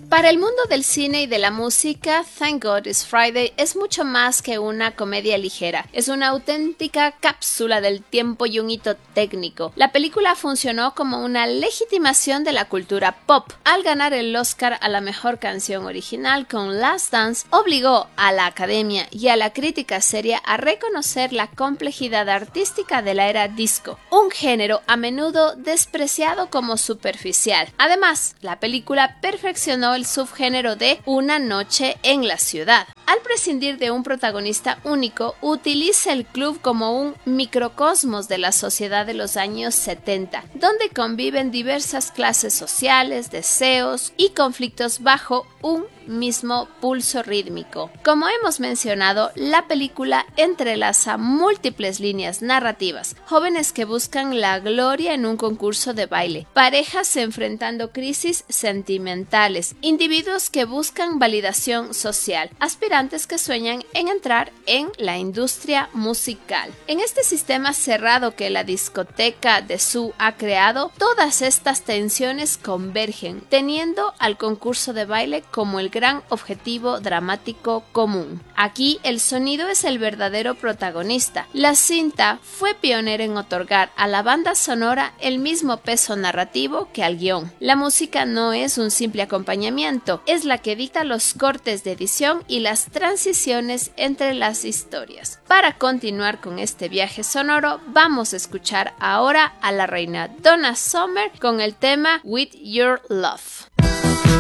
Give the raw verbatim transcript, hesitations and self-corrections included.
Para el mundo del cine y de la música, Thank God It's Friday es mucho más que una comedia ligera. Es una auténtica cápsula del tiempo y un hito técnico. La película funcionó como una legitimación de la cultura pop. Al ganar el Oscar a la mejor canción original con Last Dance, obligó a la academia y a la crítica seria a reconocer la complejidad artística de la era disco, un género a menudo despreciado como superficial. Además, la película perfeccionó el subgénero de Una noche en la ciudad. Al prescindir de un protagonista único, utiliza el club como un microcosmos de la sociedad de los años setenta, donde conviven diversas clases sociales, deseos y conflictos bajo un mismo pulso rítmico. Como hemos mencionado, la película entrelaza múltiples líneas narrativas: jóvenes que buscan la gloria en un concurso de baile, parejas enfrentando crisis sentimentales, individuos que buscan validación social, aspirantes que sueñan en entrar en la industria musical. En este sistema cerrado que la discoteca de Zoo ha creado, todas estas tensiones convergen, teniendo al concurso de baile como el gran objetivo dramático común. Aquí el sonido es el verdadero protagonista. La cinta fue pionera en otorgar a la banda sonora el mismo peso narrativo que al guión. La música no es un simple acompañamiento, es la que dicta los cortes de edición y las transiciones entre las historias. Para continuar con este viaje sonoro, vamos a escuchar ahora a la reina Donna Summer con el tema With Your Love.